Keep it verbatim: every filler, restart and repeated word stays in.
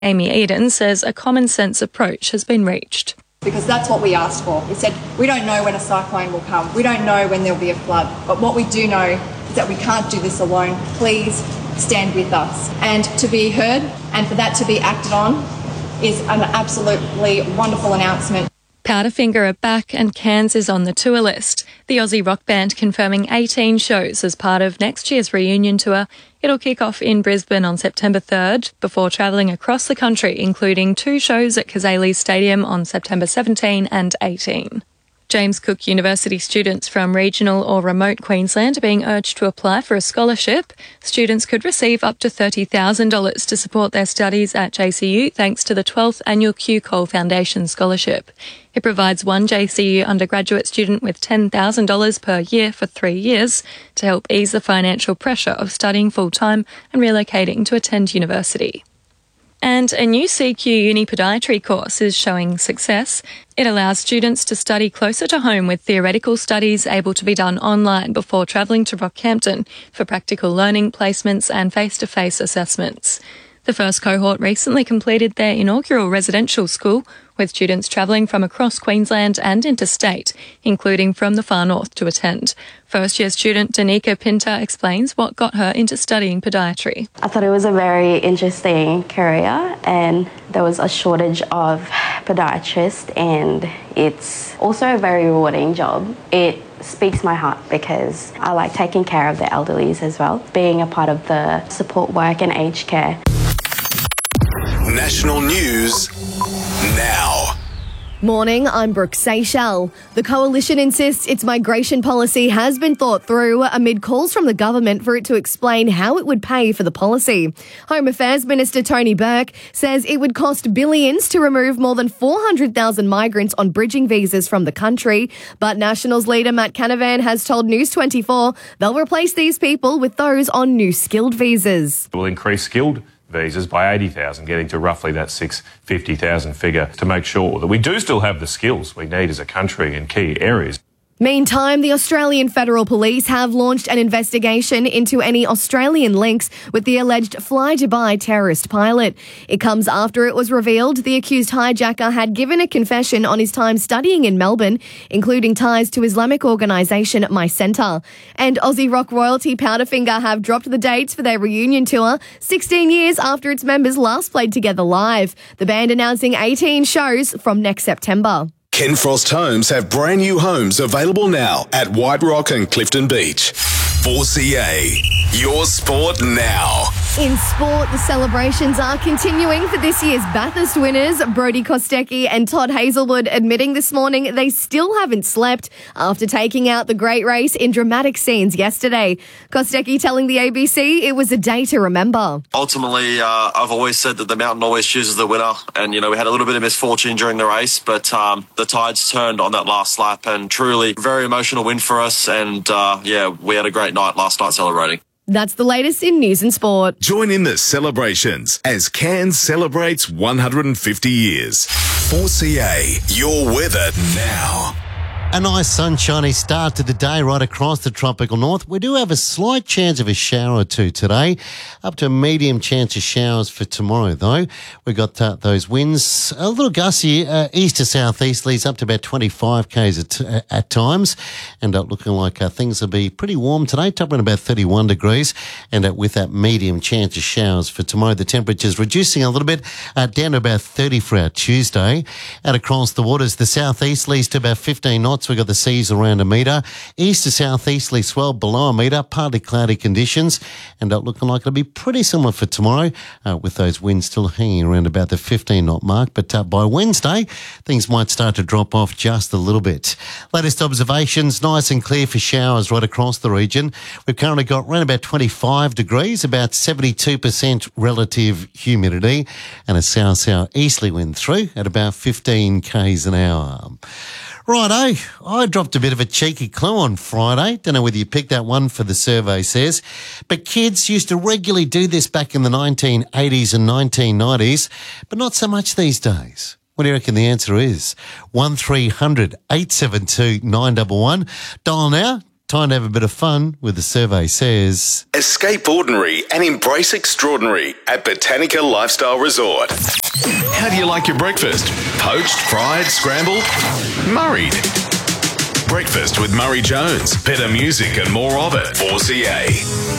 Amy Eden says a common-sense approach has been reached. Because that's what we asked for. We said, we don't know when a cyclone will come. We don't know when there'll be a flood. But what we do know is that we can't do this alone. Please stand with us. And to be heard and for that to be acted on is an absolutely wonderful announcement. Powderfinger are back and Cairns is on the tour list. The Aussie rock band confirming eighteen shows as part of next year's reunion tour. It'll kick off in Brisbane on September third before travelling across the country, including two shows at Cazaly Stadium on September seventeenth and eighteenth. James Cook University students from regional or remote Queensland are being urged to apply for a scholarship. Students could receive up to thirty thousand dollars to support their studies at J C U thanks to the twelfth Annual Q Cole Foundation Scholarship. It provides one J C U undergraduate student with ten thousand dollars per year for three years to help ease the financial pressure of studying full-time and relocating to attend university. And a new C Q Uni podiatry course is showing success. It allows students to study closer to home with theoretical studies able to be done online before travelling to Rockhampton for practical learning, placements and face-to-face assessments. The first cohort recently completed their inaugural residential school, with students travelling from across Queensland and interstate, including from the far north, to attend. First-year student Danica Pinter explains what got her into studying podiatry. I thought it was a very interesting career and there was a shortage of podiatrists, and it's also a very rewarding job. It speaks my heart because I like taking care of the elderlies as well, being a part of the support work and aged care. National news now. Morning, I'm Brooke Seychelles. The Coalition insists its migration policy has been thought through amid calls from the government for it to explain how it would pay for the policy. Home Affairs Minister Tony Burke says it would cost billions to remove more than four hundred thousand migrants on bridging visas from the country. But Nationals leader Matt Canavan has told News twenty-four they'll replace these people with those on new skilled visas. We'll increase skilled visas by eighty thousand, getting to roughly that six hundred fifty thousand figure to make sure that we do still have the skills we need as a country in key areas. Meantime, the Australian Federal Police have launched an investigation into any Australian links with the alleged Fly Dubai terrorist pilot. It comes after it was revealed the accused hijacker had given a confession on his time studying in Melbourne, including ties to Islamic organisation My Centre. And Aussie rock royalty Powderfinger have dropped the dates for their reunion tour, sixteen years after its members last played together live. The band announcing eighteen shows from next September. Ken Frost Homes have brand new homes available now at White Rock and Clifton Beach. four C A, your sport now. In sport, the celebrations are continuing for this year's Bathurst winners, Brodie Kostecki and Todd Hazelwood, admitting this morning they still haven't slept after taking out the great race in dramatic scenes yesterday. Kostecki telling the A B C it was a day to remember. Ultimately, uh, I've always said that the mountain always chooses the winner, and, you know, we had a little bit of misfortune during the race, but um, the tides turned on that last lap, and truly very emotional win for us, and uh, yeah, we had a great night last night celebrating. That's the latest in news and sport. Join in the celebrations as Cairns celebrates one hundred fifty years. four C A, your weather now. A nice sunshiny start to the day right across the tropical north. We do have a slight chance of a shower or two today, up to a medium chance of showers for tomorrow though. We've got uh, those winds, a little gusty, uh, east to southeasterlies up to about twenty-five k's at, uh, at times, and uh, looking like uh, things will be pretty warm today, topping about thirty-one degrees, and uh, with that medium chance of showers for tomorrow. The temperature's reducing a little bit, uh, down to about thirty for our Tuesday. Out across the waters, the southeasterlies to about fifteen knots. We've got the seas around a metre. East to southeasterly swell below a metre. Partly cloudy conditions. And uh, looking like it'll be pretty similar for tomorrow, uh, with those winds still hanging around about the fifteen knot mark. But uh, by Wednesday, things might start to drop off just a little bit. Latest observations, nice and clear for showers right across the region. We've currently got around about twenty-five degrees, about seventy-two percent relative humidity, and a south-south easterly wind through at about fifteen k's an hour. Righto, I dropped a bit of a cheeky clue on Friday. Don't know whether you picked that one for the survey says. But kids used to regularly do this back in the nineteen eighties and nineteen nineties, but not so much these days. What do you reckon the answer is? one three hundred eight seven two nine one one. Dial now. Time to have a bit of fun with the survey says. Escape ordinary and embrace extraordinary at Botanica Lifestyle Resort. How do you like your breakfast? Poached, fried, scrambled? Murrayed. Breakfast with Murray Jones. Better music and more of it. four C A.